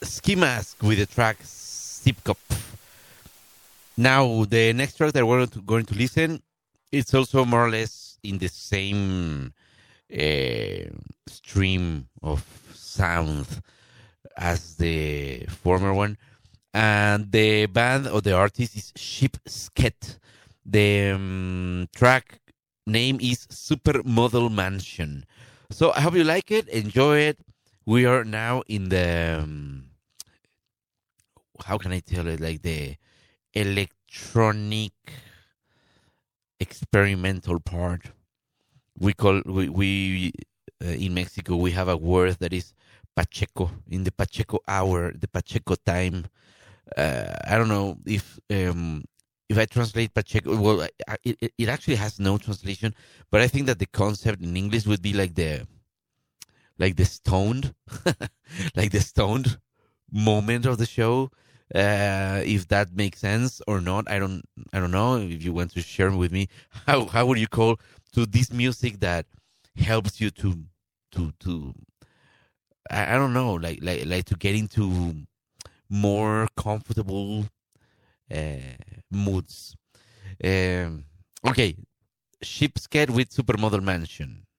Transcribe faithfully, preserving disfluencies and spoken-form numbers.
Ski Mask with the track Sipkop. Now, the next track that we're going to listen, it's also more or less in the same uh, stream of sound as the former one. And the band or the artist is Ship Sket. The um, track name is Supermodel Mansion. So I hope you like it, enjoy it. We are now in the um, how can I tell it, like the electronic experimental part. We call we we uh, in Mexico we have a word that is Pacheco, in the Pacheco hour, the Pacheco time. Uh, I don't know if um, if I translate Pacheco. Well, I, I, it it actually has no translation, but I think that the concept in English would be like the like the stoned, like the stoned moment of the show. Uh, if that makes sense or not, I don't I don't know. If you want to share with me, how how would you call to this music that helps you to to to I, I don't know, like like like to get into more comfortable uh, moods. Um, okay, Shipscat with Supermodel Mansion.